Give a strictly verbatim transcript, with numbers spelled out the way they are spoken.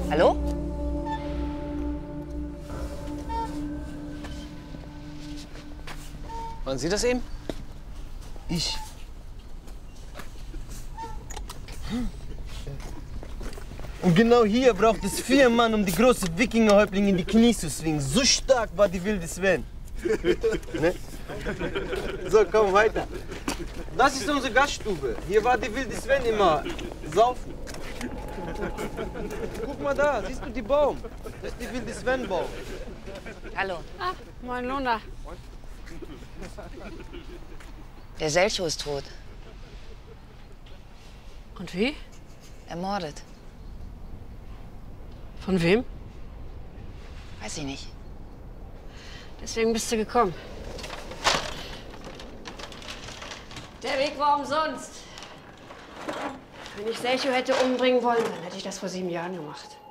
Hallo? Waren Sie das eben? Ich. Und genau hier braucht es vier Mann, um die große Wikingerhäuptlinge in die Knie zu zwingen. So stark war die wilde Sven. Ne? So, komm weiter. Das ist unsere Gaststube. Hier war die wilde Sven immer saufen. Guck mal da, siehst du die Baum? Das ist die wilde Sven-Baum. Hallo. Ah, moin Luna. Der Selcho ist tot. Und wie? Ermordet. Von wem? Weiß ich nicht. Deswegen bist du gekommen. Der Weg war umsonst. Wenn ich Selcho hätte umbringen wollen, dann hätte ich das vor sieben Jahren gemacht.